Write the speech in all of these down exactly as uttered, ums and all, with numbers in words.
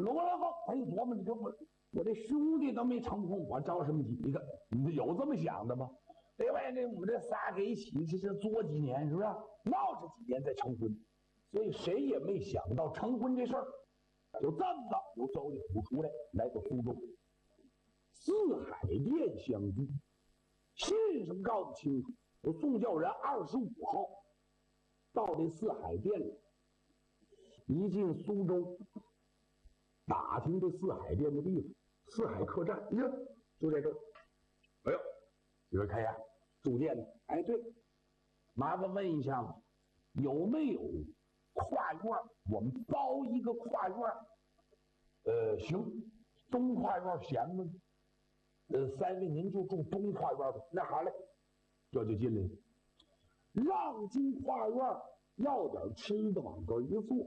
龙来凤，他一琢磨，你这我我这兄弟都没成婚，我着什么急？你看，你有这么想的吗？另外呢，我们这仨给一起，这这作几年是不是？闹这几年再成婚，所以谁也没想到成婚这事儿。就这么着，由周地府出来，来到苏州，四海殿相聚。信上告诉清楚，我宋教仁二十五号到这四海殿里，一进苏州，打听这四海殿的地方，四海客栈，呀，就在这儿。哎呦，你说看呀，住店呢？哎，对，麻烦问一下子，有没有跨院？我们包一个跨院。呃，行，东跨院闲吗？呃，三位您就住东跨院吧。那好嘞，这就进来了。让进跨院，要点吃的，往这儿一坐。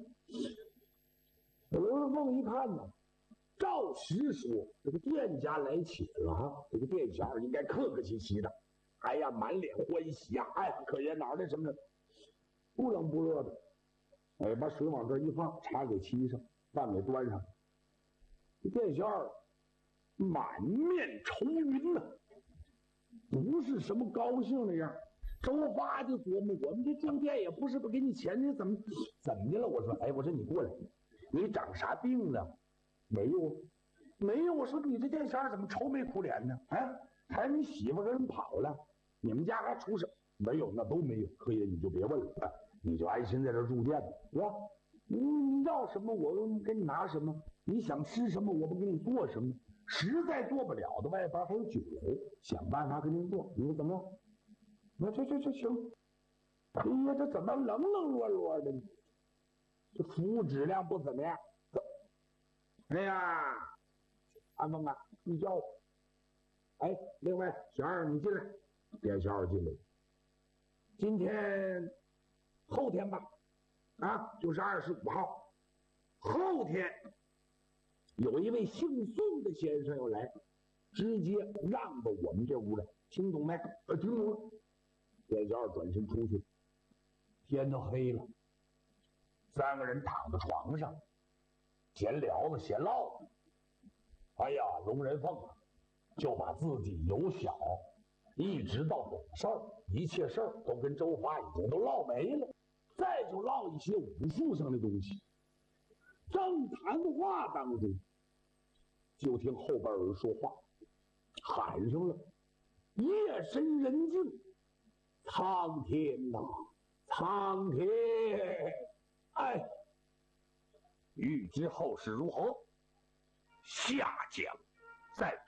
罗凤一看呢，照实说，这个店家来请了哈，这个店小应该客客气气的。哎呀，满脸欢喜呀、啊！哎，可爷哪儿的什么的，不冷不热的。哎，把水往这一放，茶给沏上，饭给端上。这店小二满面愁云呐、啊，不是什么高兴的样。周发就琢磨，我们这住店也不是不给你钱，你怎么怎么的了？我说，哎，我说你过来，你长啥病呢？没有，没有。我说你这店小二怎么愁眉苦脸呢？啊，还你媳妇跟人跑了，你们家还出事？没有，那都没有。柯爷你就别问了，啊、你就安心在这住店吧，是吧？你你要什么我给你拿什么，你想吃什么我不给你做什么。实在做不了的，外边还有酒楼，想办法给您做。你说怎么样？那这这这行。哎呀，这怎么冷冷落落的呢？这服务质量不怎么样。哎呀，安凤啊，你叫我。哎，另外小二你进来。店小二进来。今天后天吧，啊，就是二十五号。后天有一位姓宋的先生要来，直接让到我们这屋来，听懂没？呃，听懂了。店小二转身出去，天都黑了。三个人躺在床上，闲聊子、闲唠子。哎呀，龙人凤啊，就把自己由小一直到懂事儿，一切事儿都跟周发已经都唠没了。再就唠一些武术上的东西。正谈话当中，就听后边有人说话，喊上了：“夜深人静，苍天呐，苍天！”哎，欲知后事如何，下讲再